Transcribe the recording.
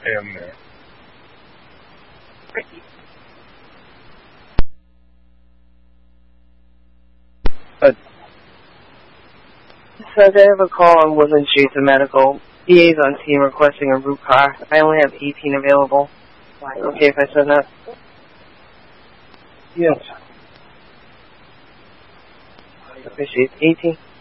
am there. So I have a call on Woodland Street to medical. EA's on team requesting a root car. I only have 18 available. Okay if I send that? Yes. I appreciate 18.